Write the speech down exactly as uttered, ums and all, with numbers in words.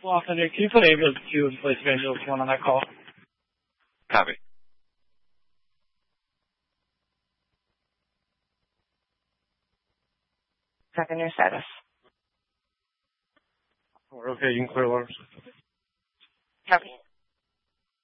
Well, Henry, can you put Ava two in place of Angela one on that call? Copy. Checking your status. We're okay. You can clear orders. Copy.